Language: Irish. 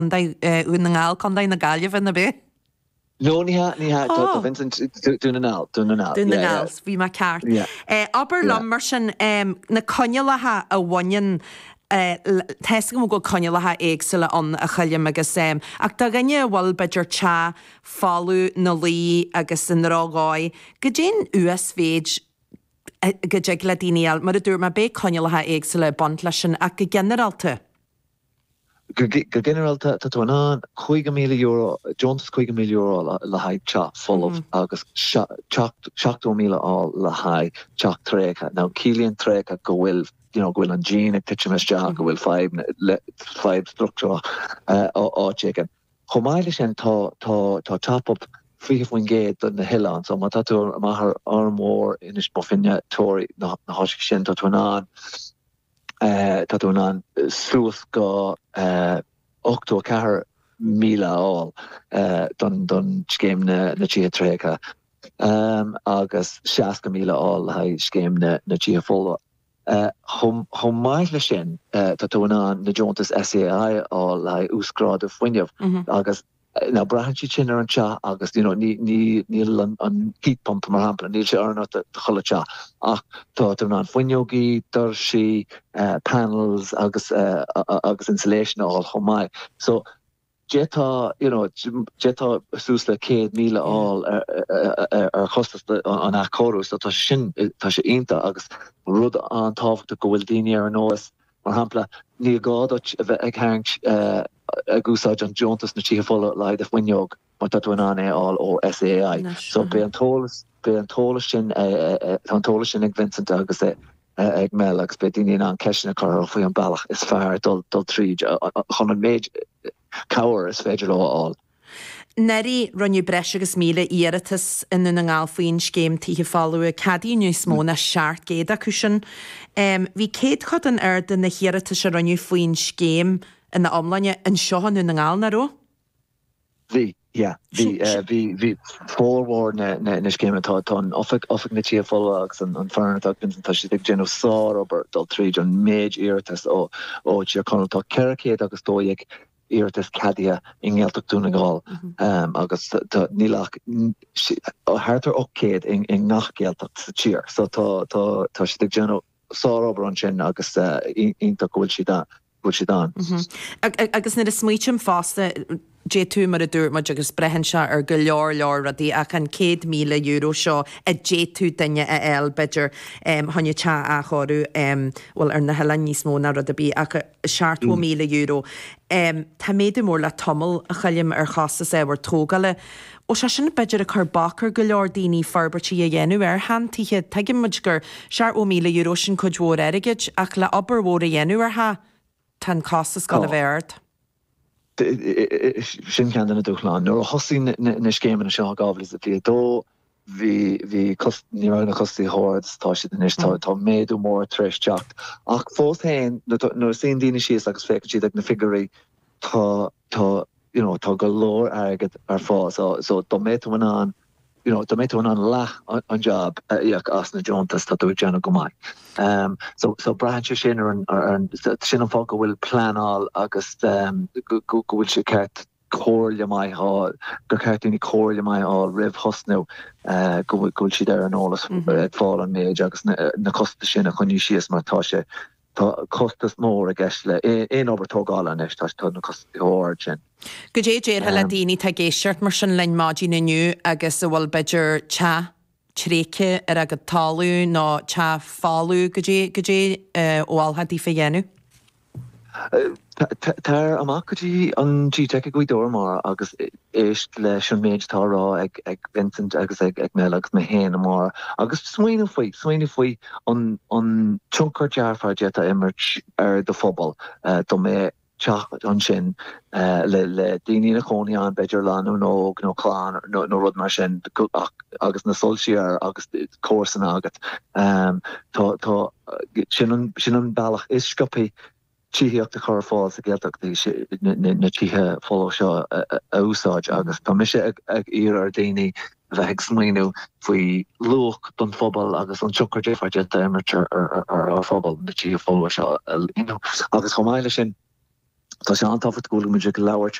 ún na ngáil chundai na gaileh na bé? No, ní ha, tá Vincent dún an áil. Dún na ngáil, bhí má ceart. Aber lam mar sin na coinealatha a bhain Tees go go coinealatha éagsúla an a chuilem agus ach tá gannne bhfuil beidir te fáú na lí agus in rágáid go dén USvéid go deag le daineal mar a dúr mar bé coinealatha éagsúla bont lei sin ach go generalta. Go generalta tá an €5,000, Jones €5,000 le haid chat full agus 7,000 all le haid chat trécha. Now Cillian trécha go bhfuil gohfuil an gene ag tiite meis deach go bhfuil 5 structure áitégan. Chomáile sin tá tap-up fríomhhain géad don na Highlands, so má tú maithar armór inis bofinne tóirí na háisc sin tá tú an slúas go 8,400 all don scéim na títhe trécha agus 60,000 all ha scéim na títhe fóla. Chomáile sin tá tú an na Jonas SAI all le úsgrád a foiineh agus na brahantí sin an cha agus níl an heat pump mar hampla níl sé arna chola cha ach tá an foiniogi dorsi panels agus insulation all chomai so jeta súsle 100,000 all ar chostas an a chorus tá sé inta agus rud an táfachta go bhfuil daine ar an nóas mar hampla ní gád ag hang a gúsáid an Jonas na títhe fóla leid a foineog mar tá an all ó SAI. So be an tólas sin ag Vincent agus ag me agus be daine an ceisina chu faoi an bailach is fearr dul tríd chun an méid cabhar is féidir all. Neri runniu breis agus míle iiritas in na ngáil faoin scéim títhe fáú a cadí nu smó na seart géad acu sin. Bhí céad chud an airde na hiiritas a runniu faoin scéim in na amlainne an seohan nu na ngáil na ró? Bhí fórhór na scéimetá tá offic na títhe fóla agus an fearnatá tá si ag déanamh sár obair dul tríd an méid iiritas ó tíar chunatá ceircéad agus dóigh iiritas cadia ingealtach dúna gáil agus nílach hátar océad in nachgealtach sa tír so tá si ag déanamh sár obair an sin agus ionta bhfuil si dá. Agus na a smuoitiim fásta J2 mar a dúr mar agus brehan se ar go leor radí ach an €100,000 seo a J2 daine a eil beidir hanne te a chorú bhfuil ar na heile níos mó na rud a bí ach €7,000. Tá méidir mór le tomul a chalim ar chastas éhar tógale ó se sin beidir a chur bakar go leor daoine farbertí a dhéanú ar hantíhe teigim muid gur €7,000 sin chudhór aigeid ach le obair mhór a dhéanú ar ha tan costas go a bhéard. Sin cean na dúchláán. Nuair a hosí na scéimeanna seo gábhlas a bhí dó hí ní na cosí háirs tá si inis tá méadú mór treis teacht. Ach fós hain nuair sin daine síos agus féictí ag na figurí tá go leor agad ar fá so do méadú an lech an job as na Jonas tá dú déanana go maiid. So brahanse sin sin an fá go bhfuil planál agus go bhfuil si ceart cóirle mai gur ceartúní cóirle mai á rih hosnú go bhfuil si ar an ólas fáil an méid agus na costa sin a chuní síos mar tá sé tá costas mór a gceist le éon obair tógáil anis tá na costa óir sin. Go déir le daoine tá géisiart mar sin lein mádí naniu agus a bhfuil beidir te tréce ar agad talú ná te fáú go dé óáiltha dí fé dhéanú? Tar amach gotí an G-Tech goidóir mar agus éist leis an méid tárá ag Vincent agus ag mé agus me héana mar agus smaoine faoi an chunkar dearfar jeta immert ar do fphobal do mé teach an sin le daoine na chónaí an beidir leanú nó chláán nó rud mar sin agus na solsiar agus cósan agat tá sin an bailach is scopi tííocht a chur fáil a ggéalteach na títhe fóla seo a úsáid agus tá mise ag ar daoine bheith ag smaoinú faoi luach don phobal agus an tuchar défar immert ar phobal na títhe fóla seo agus chomáile sin Tá sé an tafat go mu lauert